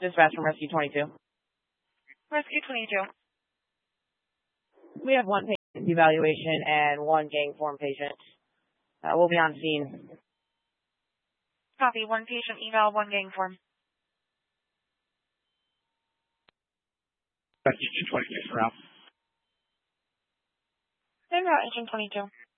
Dispatch from Rescue 22. Rescue 22. We have one patient evaluation and one gang form patient. We'll be on scene. Copy. One patient eval, one gang form. Rescue 22 route. Send route Agent 22.